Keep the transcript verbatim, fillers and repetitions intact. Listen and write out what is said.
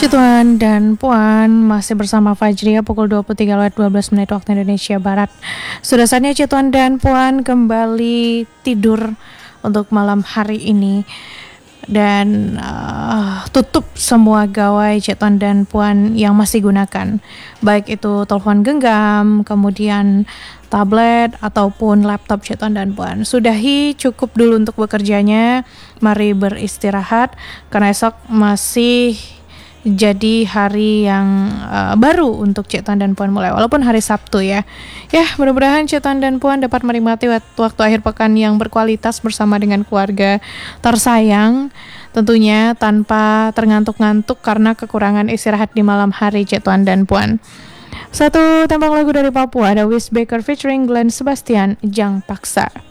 Tuan dan Puan, masih bersama Fajria pukul dua puluh tiga lewat dua belas menit waktu Indonesia Barat. Sudah saatnya Tuan dan Puan kembali tidur untuk malam hari ini. Dan uh, tutup semua gawai Tuan dan Puan yang masih gunakan, baik itu telepon genggam, kemudian tablet ataupun laptop Tuan dan Puan. Sudahi, cukup dulu untuk bekerjanya. Mari beristirahat karena esok masih jadi hari yang uh, baru untuk Cik Tuan dan Puan mulai, walaupun hari Sabtu ya. Ya, mudah-mudahan Cik Tuan dan Puan dapat menikmati waktu akhir pekan yang berkualitas bersama dengan keluarga tersayang, tentunya tanpa terngantuk-ngantuk karena kekurangan istirahat di malam hari Cik Tuan dan Puan. Satu tembang lagu dari Papua, ada Wiz Baker featuring Glenn Sebastian, Jang Paksa.